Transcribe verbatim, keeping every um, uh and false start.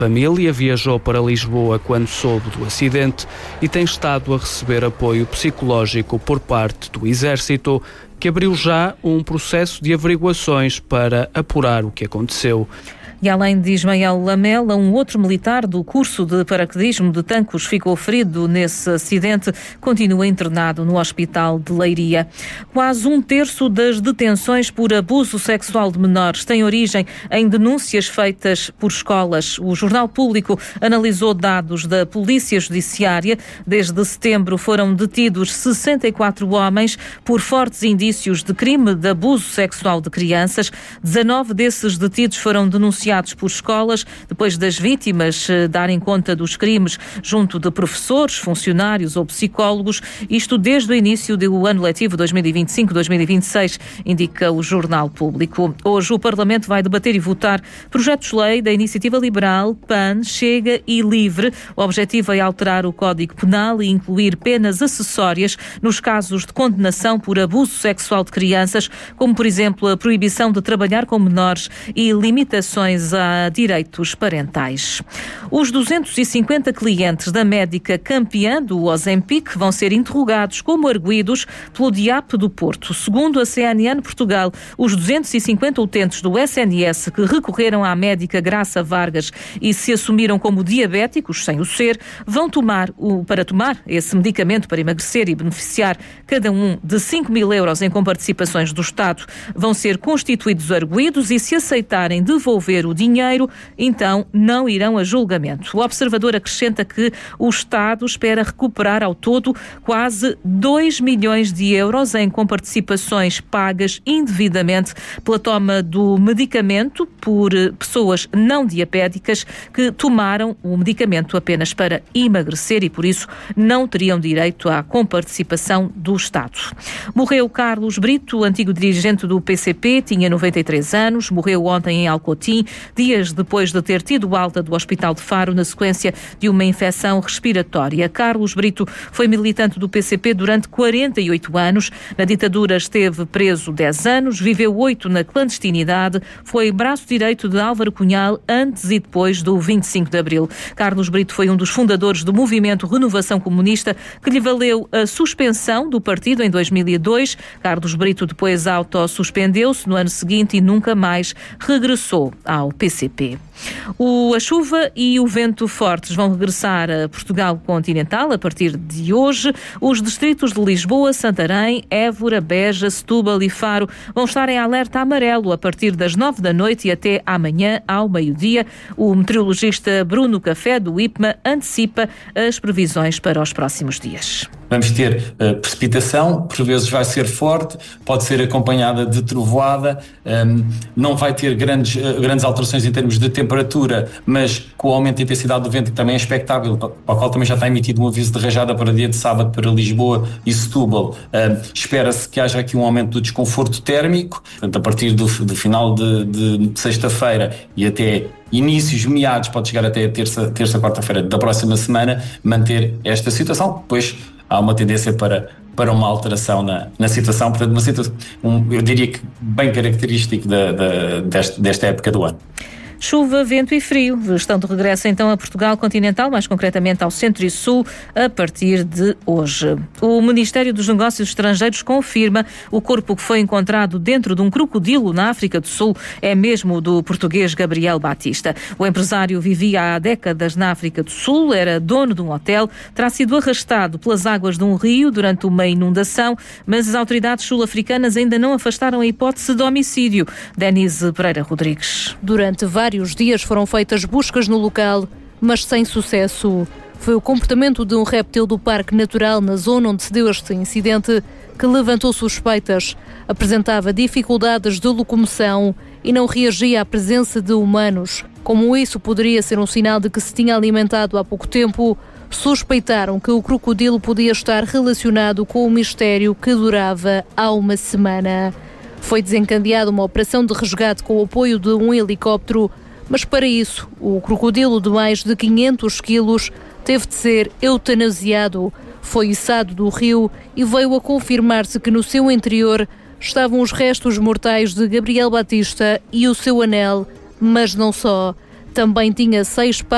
família viajou para Lisboa quando soube do acidente e tem estado a receber apoio psicológico por parte do Exército, que abriu já um processo de averiguações para apurar o que aconteceu. E além de Ismael Lamela, um outro militar do curso de paraquedismo de Tancos ficou ferido nesse acidente, continua internado no Hospital de Leiria. Quase um terço das detenções por abuso sexual de menores tem origem em denúncias feitas por escolas. O Jornal Público analisou dados da Polícia Judiciária. Desde setembro foram detidos sessenta e quatro homens por fortes indícios de crime de abuso sexual de crianças. dezanove desses detidos foram denunciados por escolas, depois das vítimas darem conta dos crimes junto de professores, funcionários ou psicólogos, isto desde o início do ano letivo dois mil e vinte e cinco dois mil e vinte e seis, indica o Jornal Público. Hoje o Parlamento vai debater e votar projetos de lei da Iniciativa Liberal, P A N, Chega e Livre. O objetivo é alterar o Código Penal e incluir penas acessórias nos casos de condenação por abuso sexual de crianças, como, por exemplo, a proibição de trabalhar com menores e limitações a direitos parentais. Os duzentos e cinquenta clientes da médica campeã do Ozempic vão ser interrogados como arguidos pelo D I A P do Porto. Segundo a C N N Portugal, os duzentos e cinquenta utentes do S N S que recorreram à médica Graça Vargas e se assumiram como diabéticos, sem o ser, vão tomar o, para tomar esse medicamento para emagrecer e beneficiar cada um de cinco mil euros em comparticipações do Estado, vão ser constituídos arguidos e, se aceitarem devolver o dinheiro, então não irão a julgamento. O Observador acrescenta que o Estado espera recuperar ao todo quase dois milhões de euros em comparticipações pagas indevidamente pela toma do medicamento por pessoas não diabéticas que tomaram o medicamento apenas para emagrecer e, por isso, não teriam direito à comparticipação do Estado. Morreu Carlos Brito, antigo dirigente do P C P, tinha noventa e três anos, morreu ontem em Alcotim, dias depois de ter tido alta do Hospital de Faro na sequência de uma infecção respiratória. Carlos Brito foi militante do P C P durante quarenta e oito anos. Na ditadura esteve preso dez anos, viveu oito na clandestinidade, foi braço direito de Álvaro Cunhal antes e depois do vinte e cinco de abril. Carlos Brito foi um dos fundadores do movimento Renovação Comunista, que lhe valeu a suspensão do partido em dois mil e dois. Carlos Brito depois autossuspendeu-se no ano seguinte e nunca mais regressou ao P C P. O, a chuva e o vento fortes vão regressar a Portugal continental a partir de hoje. Os distritos de Lisboa, Santarém, Évora, Beja, Setúbal e Faro vão estar em alerta amarelo a partir das nove da noite e até amanhã ao meio-dia. O meteorologista Bruno Café, do I P M A, antecipa as previsões para os próximos dias. Vamos ter uh, precipitação, por vezes vai ser forte, pode ser acompanhada de trovoada, um, não vai ter grandes, uh, grandes alterações em termos de temperatura, mas com o aumento da intensidade do vento, que também é expectável, para o qual também já está emitido um aviso de rajada para dia de sábado para Lisboa e Setúbal, uh, espera-se que haja aqui um aumento do desconforto térmico, portanto, a partir do, do final de, de, de sexta-feira e até inícios, meados, pode chegar até terça, terça, quarta-feira da próxima semana, manter esta situação. Depois há uma tendência para, para uma alteração na, na situação, portanto, uma situação, um, eu diria que bem característico da, da, desta, desta época do ano. Chuva, vento e frio estão de regresso então a Portugal continental, mais concretamente ao centro e sul, a partir de hoje. O Ministério dos Negócios Estrangeiros confirma o corpo que foi encontrado dentro de um crocodilo na África do Sul é mesmo do português Gabriel Batista. O empresário vivia há décadas na África do Sul, era dono de um hotel, terá sido arrastado pelas águas de um rio durante uma inundação, mas as autoridades sul-africanas ainda não afastaram a hipótese de homicídio. Denise Pereira Rodrigues. Durante vários Vários dias foram feitas buscas no local, mas sem sucesso. Foi o comportamento de um réptil do Parque Natural na zona onde se deu este incidente que levantou suspeitas. Apresentava dificuldades de locomoção e não reagia à presença de humanos. Como isso poderia ser um sinal de que se tinha alimentado há pouco tempo, suspeitaram que o crocodilo podia estar relacionado com o mistério que durava há uma semana. Foi desencadeada uma operação de resgate com o apoio de um helicóptero, mas para isso o crocodilo de mais de quinhentos quilos teve de ser eutanasiado. Foi içado do rio e veio a confirmar-se que no seu interior estavam os restos mortais de Gabriel Batista e o seu anel, mas não só. Também tinha seis